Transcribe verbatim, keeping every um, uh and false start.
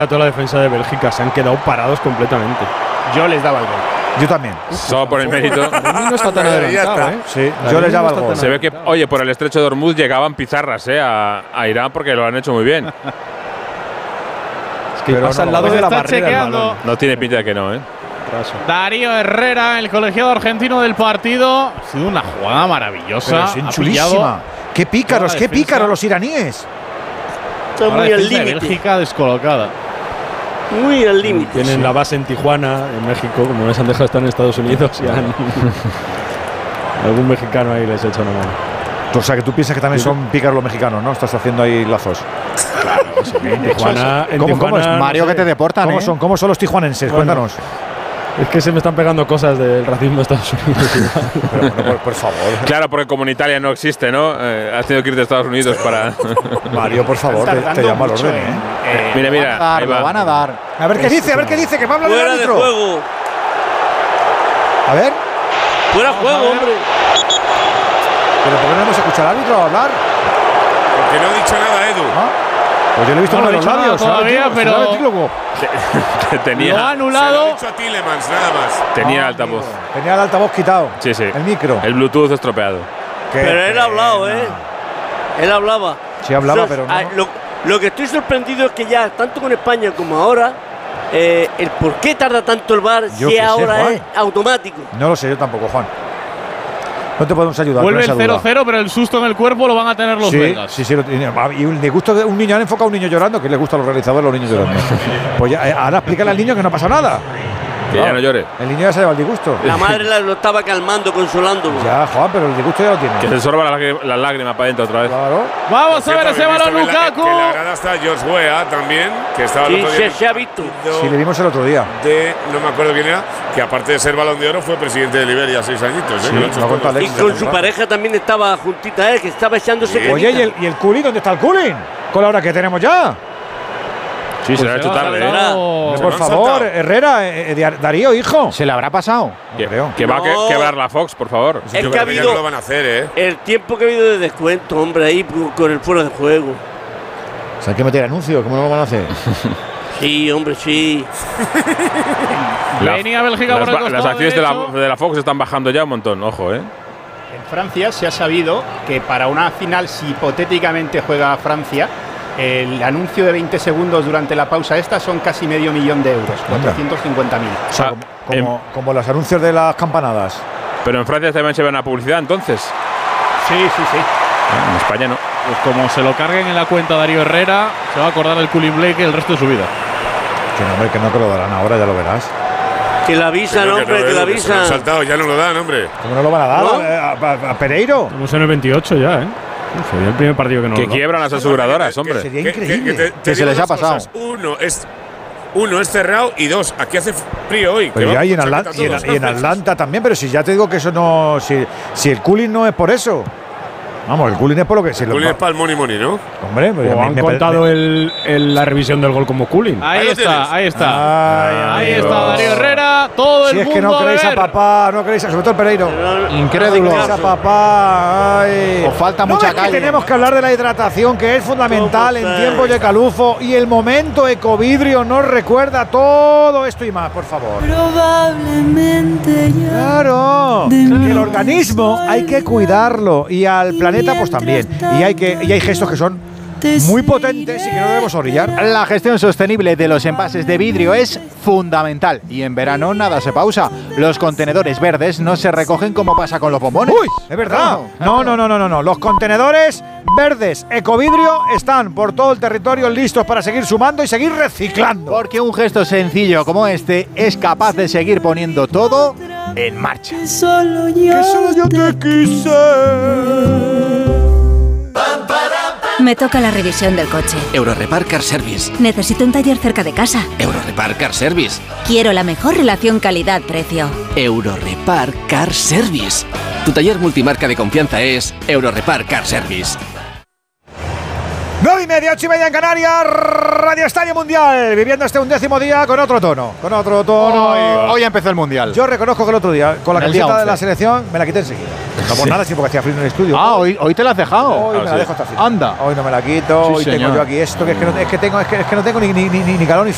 A toda la defensa de Bélgica se han quedado parados completamente. Yo les daba el gol. Yo también. Solo por el mérito. No está tan adelantado, ¿eh? Sí, yo les daba el gol. Se ve que, oye, por el estrecho de Hormuz llegaban pizarras ¿eh? a, a Irán porque lo han hecho muy bien. Es que Pero pasa no, al lado pues de la está barrera el chequeando. balón. No tiene pinta de que no, ¿eh? Raso. Darío Herrera, el colegiado argentino del partido. Ha sido una jugada maravillosa. Pero es Ha chulísima. pillado Qué pícaros, toda la qué defensa. pícaros los iraníes. Está toda la muy al defensa de límite. Bélgica descolocada. Muy al límite. Tienen sí. la base en Tijuana, en México, como les han dejado estar en Estados Unidos y han… algún mexicano ahí les echa una mano. O sea, que tú piensas que también son pícaros los mexicanos, ¿no? Estás haciendo ahí lazos. En Tijuana, en ¿Cómo, cómo es? Tijuana, no Mario, sé, que te deportan, ¿Cómo ¿eh? son, ¿Cómo son los tijuanenses? Bueno. Cuéntanos. Es que se me están pegando cosas del racismo de Estados Unidos. Pero bueno, por, por favor. Claro, porque como en Italia no existe, ¿no? Eh, has tenido que irte a Estados Unidos para… Mario, por favor, te, te llamo al orden, ¿eh? Eh, Mira, mira, Lo van a dar, ahí va. lo van a dar. A ver qué dice, a ver qué dice, que va a hablar el Fuera de árbitro. juego. A ver, Fuera de juego, hombre. pero ¿por qué no hemos escuchado al árbitro hablar? Porque no ha dicho nada, Edu. ¿Ah? Pues yo le he visto No, con no los ha dicho labios. nada todavía, ¿sabes? pero- ¿Sabes, Tílogo? que Lo ha tenía, Se lo ha anulado. dicho a Tillemans, nada más. tenía Ah, altavoz. amigo. Tenía el altavoz quitado. Sí, sí. El micro. El Bluetooth estropeado. Qué Pero él ha hablado, pena. ¿eh? Él hablaba. Sí hablaba, Eso es- pero no. ah, Lo, lo que estoy sorprendido es que ya, tanto con España como ahora, eh, el por qué tarda tanto el V A R Yo si qué sé, ahora Juan. es automático. No lo sé, yo tampoco, Juan. No te podemos ayudar. Vuelve con el esa cero duda. cero, pero el susto en el cuerpo lo van a tener los Sí, belgas. sí, sí. Lo tiene. Y le gusta un niño, han enfocado a un niño llorando, que le gusta a los realizadores los niños llorando. Pues ya, eh, ahora explícale al niño que no pasa nada. Que ya no llore. El niño ya se lleva el disgusto. La madre la- lo estaba calmando, consolándolo. Ya, Juan, pero el disgusto ya lo tiene. Que se sorba la, lágrima- la lágrima para adentro otra vez. Claro. Vamos a ver ese Cierto, balón, habéis visto Lukaku. que en la- que en la grada está George Weah también, que estaba el Sí, otro se, día. se ha visto. Sí, le vimos el otro día. De, no me acuerdo quién era, que aparte de ser balón de oro fue presidente de Liberia seis añitos. ¿eh? Sí, Que lo ha hecho lo ha contado todo. Y Alex. con su pareja también estaba juntita a él, que estaba echándose Sí. Oye, cremita. ¿y el, ¿y el Culin? ¿Dónde está el Culin? Con la hora que tenemos ya. Sí, se lo ha hecho tarde, ¿eh? Oh, Se Por lo han favor, saltado. Herrera, eh, eh, Darío, hijo. ¿Se le habrá pasado? Que, creo. que va a que- No. quebrar la Fox, por favor. Es Yo que ha creo que no habido lo van a hacer, ¿eh? el tiempo que ha habido de descuento, hombre, ahí con el fuera de juego. O sea, hay que meter anuncios, ¿cómo no lo van a hacer? Sí, hombre, sí. La- Venía Bélgica las, por el ba- las costado acciones de la, derecho. de la Fox están bajando ya un montón, ojo, ¿eh? En Francia se ha sabido que para una final, si hipotéticamente juega Francia, el anuncio de veinte segundos durante la pausa esta son casi medio millón de euros, cuatrocientos cincuenta mil. O sea, Ah, como, como, como los anuncios de las campanadas. Pero en Francia también se ve una publicidad, entonces. Sí, sí, sí. En España no. Pues como se lo carguen en la cuenta Darío Herrera, se va a acordar el Culin Blake el resto de su vida. Que no, hombre, que no te lo darán ahora, ya lo verás. Que la avisan, no, hombre, no, que la Edu, se lo han avisan. saltado, ya no lo dan, hombre. ¿Cómo no lo van a dar? ¿No? Eh, ¿A, a- a Pereiro? Estamos en el veintiocho ya, ¿eh? Sería el primer partido que no Que lo da. quiebran las aseguradoras, Que- hombre. Sería que- que- increíble. que te- te Que se digo les ha dos pasado. cosas. Uno es, uno es cerrado y dos, aquí hace frío hoy. que Pero ya, vamos y en, con Atlanta, chaqueta y, en, todos. y en Atlanta también, pero si ya te digo que eso no. Si, si el cooling no es por eso. Vamos, el cooling es por lo que. Si lo, Culin es para el money money, ¿no? hombre, pues O me- han me- contado me- el, el- la revisión del gol como cooling. Ahí, Ahí lo está, tienes. ahí está. Ay, Ahí amigo. está Darío Herrera, todo Si el es mundo que no queréis a ver. papá, no queréis a. Sobre todo el Pereiro. Incrédulo. No queréis a papá. Ay. Os falta No, mucha es que calle. tenemos que hablar de la hidratación, que es fundamental en ¿Cómo tiempos de calufo. Y el momento Ecovidrio nos recuerda todo esto y más, por favor. Probablemente ya. Claro, que el organismo hay que cuidarlo y al planeta pues también. Y hay que y hay gestos que son muy potentes y que no debemos orillar. La gestión sostenible de los envases de vidrio es fundamental y en verano nada se pausa. Los contenedores verdes no se recogen como pasa con los bombones. Uy, es verdad. No, no, no, no, no, no. Los contenedores verdes Ecovidrio están por todo el territorio listos para seguir sumando y seguir reciclando. Porque un gesto sencillo como este es capaz de seguir poniendo todo en marcha. Que solo yo, Que solo yo te quise. Me toca la revisión del coche. Eurorepar Car Service. Necesito un taller cerca de casa. Eurorepar Car Service. Quiero la mejor relación calidad-precio. Eurorepar Car Service. Tu taller multimarca de confianza es Eurorepar Car Service. Nueve y media, ocho y media en Canarias, Radio Estadio Mundial, viviendo este undécimo día con otro tono, con otro tono. Hoy, hoy empezó el mundial. Yo reconozco que el otro día, con la En el día camiseta de la once. selección, me la quité enseguida. No por nada, sí, porque hacía frío en el estudio. Ah, hoy, hoy te la has dejado. Hoy me Ah, la sí. dejo hasta el final. Anda. Hoy no me la quito, Sí, hoy tengo señor. yo aquí esto, que es que no, es que tengo, es que, es que no tengo ni, ni, ni, ni calor ni